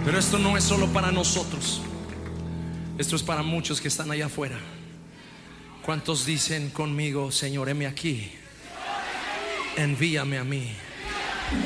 Pero esto no es solo para nosotros, esto es para muchos que están allá afuera. ¿Cuántos dicen conmigo: Señor, heme aquí, envíame a mí?